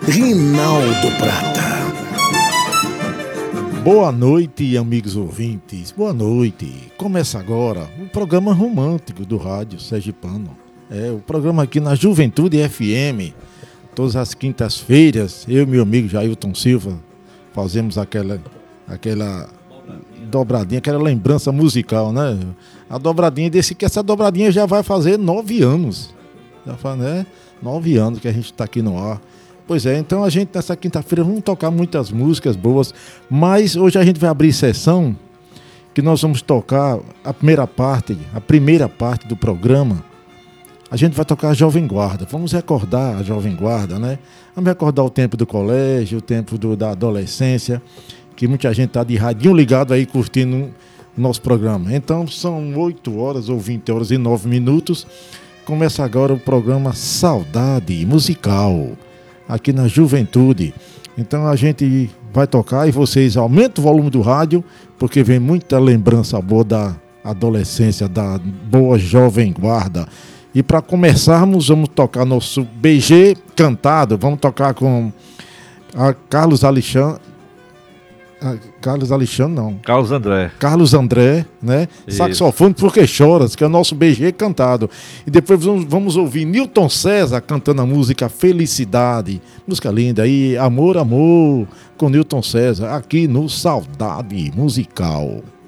Rinaldo Prata. Boa noite, amigos ouvintes. Boa noite. Começa agora o programa romântico do rádio sergipano. É o programa aqui na Juventude FM. Todas as quintas-feiras, eu e meu amigo Jailton Silva fazemos aquela dobradinha, aquela lembrança musical, né? A dobradinha desse que essa dobradinha já vai fazer 9 anos. Já faz, né? 9 anos que a gente está aqui no ar. Pois é, então a gente nessa quinta-feira vamos tocar muitas músicas boas, mas hoje a gente vai abrir sessão que nós vamos tocar a primeira parte do programa. A gente vai tocar a Jovem Guarda, vamos recordar a Jovem Guarda, né? Vamos recordar o tempo do colégio, o tempo da adolescência, que muita gente está de radinho ligado aí curtindo o nosso programa. Então são 8 horas ou 20 horas e 9 minutos. Começa agora o programa Saudade Musical, aqui na Juventude. Então a gente vai tocar e vocês aumentam o volume do rádio, porque vem muita lembrança boa da adolescência, da boa Jovem Guarda. E para começarmos, vamos tocar nosso BG cantado. Vamos tocar com a Carlos André, né? Isso. Saxofone Porque Choras, que é o nosso BG cantado. E depois vamos ouvir Newton César cantando a música Felicidade. Música linda aí, Amor, Amor, com Newton César, aqui no Saudade Musical.